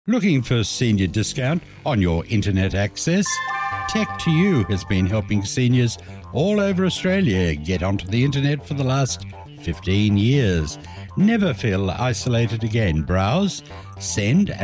Looking for senior discount on your internet access? Tech2U has been helping seniors all over Australia get onto the internet for the last 15 years. Never feel isolated again. Browse, send